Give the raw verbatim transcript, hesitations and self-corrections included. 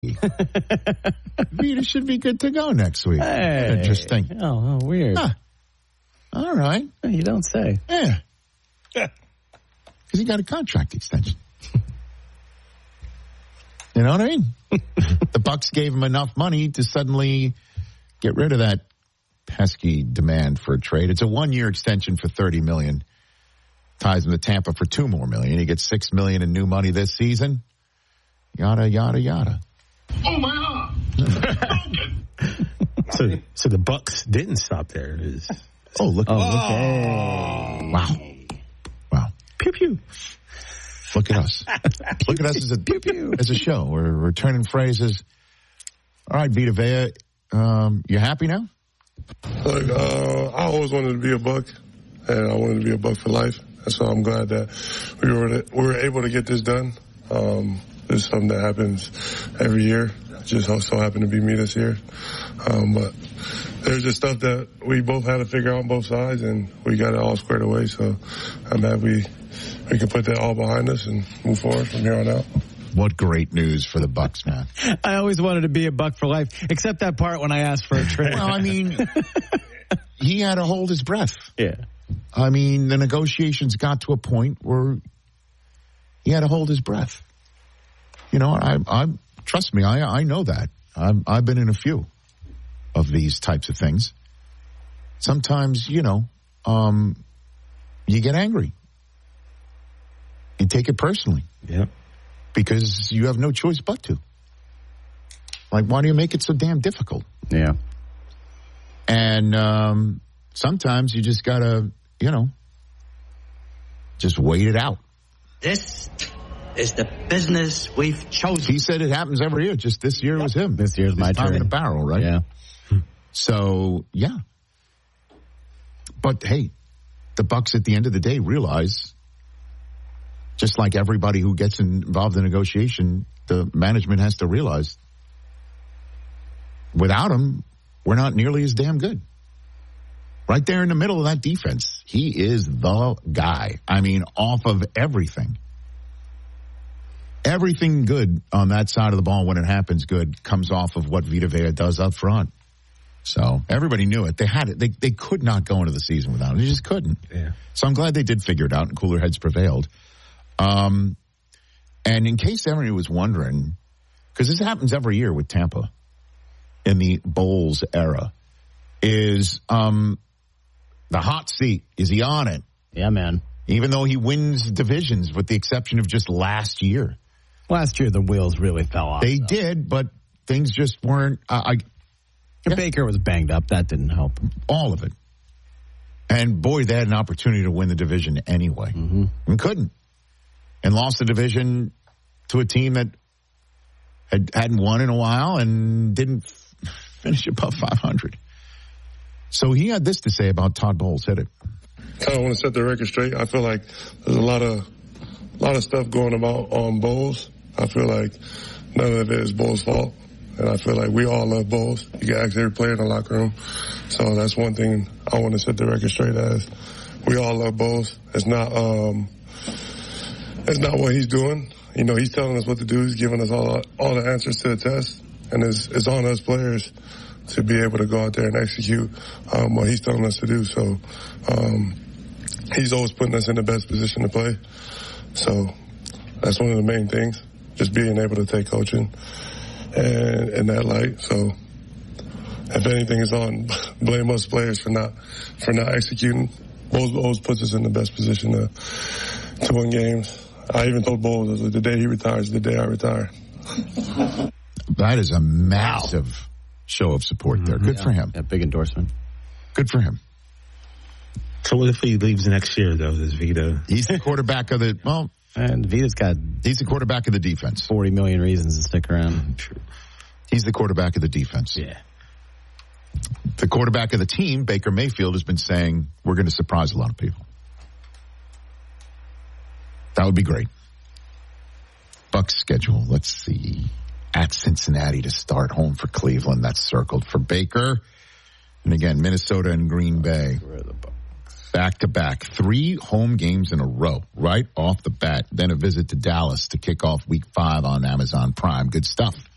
Vita should be good to go next week. Hey. Interesting. Oh, oh weird. Huh. All right. You don't say. Yeah. Yeah. Because he got a contract extension. You know what I mean? The Bucks gave him enough money to suddenly get rid of that pesky demand for a trade. It's a one-year extension for thirty million dollars. Ties him to Tampa for two more million. He gets six million dollars in new money this season. Yada, yada, yada. Oh, my God. so, so the Bucks didn't stop there. Is... Oh, look. Oh, look. okay. Wow. Wow. Pew, pew. Look at us. Look at us as a, pew, pew. as a show. We're returning phrases. All right, Vita Vea, um, you happy now? Look, uh, I always wanted to be a Buck, and I wanted to be a Buck for life. And so I'm glad that we were we were able to get this done. Um, this is something that happens every year. It just so happened to be me this year. Um, but there's just stuff that we both had to figure out on both sides, and we got it all squared away. So I'm happy we, we can put that all behind us and move forward from here on out. What great news for the Bucks, man. I always wanted to be a Buck for life, except that part when I asked for a trade. Well, I mean, he had to hold his breath. Yeah. I mean, the negotiations got to a point where he had to hold his breath. You know, I, I trust me, I, I know that. I've, I've been in a few of these types of things. Sometimes, you know, um, you get angry. You take it personally. Yeah. Because you have no choice but to. Like, why do you make it so damn difficult? Yeah. And um, sometimes you just gotta, you know, just wait it out. This is the business we've chosen. He said it happens every year. Just this year yep. was him. This year's this my time turn. in a barrel, right? Yeah. So, yeah. But, hey, the Bucks at the end of the day realize, just like everybody who gets involved in negotiation, the management has to realize, without him, we're not nearly as damn good. Right there in the middle of that defense, he is the guy. I mean, off of everything. Everything good on that side of the ball when it happens good comes off of what Vita Vea does up front. So everybody knew it. They had it. They they could not go into the season without it. They just couldn't. Yeah. So I'm glad they did figure it out and cooler heads prevailed. Um, and in case everybody was wondering, because this happens every year with Tampa in the Bowles era, is um, the hot seat. Is he on it? Yeah, man. Even though he wins divisions, with the exception of just last year. Last year, the wheels really fell off. They though. did, but things just weren't. Uh, I yeah. Baker was banged up. That didn't help. All of it. And boy, they had an opportunity to win the division anyway, mm-hmm. and couldn't, and lost the division to a team that had hadn't won in a while and didn't f- finish above five hundred. So he had this to say about Todd Bowles. Hit it. I don't want to set the record straight. I feel like there's a lot of, a lot of stuff going about on Bowles. I feel like none of it is Bowles' fault. And I feel like we all love Bowles. You can ask every player in the locker room. So that's one thing I want to set the record straight as. We all love Bowles. It's not, um, it's not what he's doing. You know, he's telling us what to do. He's giving us all, all the answers to the test. And it's, it's on us players to be able to go out there and execute, um, what he's telling us to do. So, um, he's always putting us in the best position to play. So that's one of the main things, just being able to take coaching and in that light. So if anything is on, blame us players for not for not executing. Bowles always puts us in the best position to to win games. I even told Bowles, I was like, the day he retires, the day I retire. That is a massive wow. show of support mm-hmm. there. Good yeah. for him. A big endorsement. Good for him. So what if he leaves next year, though, this Vita? He's the quarterback of the, well. And Vita's got. He's the quarterback of the defense. forty million reasons to stick around. True. He's the quarterback of the defense. Yeah. The quarterback of the team, Baker Mayfield, has been saying, we're going to surprise a lot of people. That would be great. Bucks schedule, let's see. At Cincinnati to start, home for Cleveland. That's circled for Baker. And again, Minnesota and Green Bay. Back to back. Three home games in a row, right off the bat. Then a visit to Dallas to kick off week five on Amazon Prime. Good stuff.